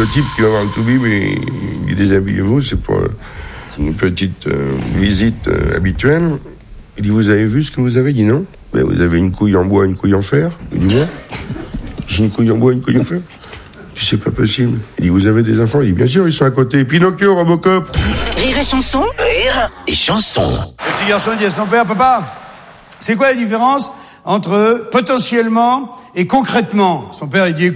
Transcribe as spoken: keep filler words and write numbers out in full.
le type qui va voir le Toubi, mais il dit déshabillez-vous, c'est pour une petite euh, visite euh, habituelle. Il dit vous avez vu ce que vous avez? Il dit non. Ben, vous avez une couille en bois, une couille en fer. Il dit moi j'ai une couille en bois, une couille en fer. Je dis c'est pas possible. Il dit vous avez des enfants? Il dit bien sûr, ils sont à côté. Pinocchio, Robocop. Rire et chanson. Rire et chanson. Le petit garçon dit à son père, papa, c'est quoi la différence entre potentiellement et concrètement? Son père, il dit,